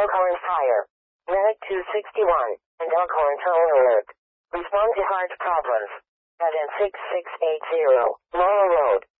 Elkhorn Fire. Medic 261 and Elkhorn Tone Alert. Respond to heart problems. At N6680, Laurel Road.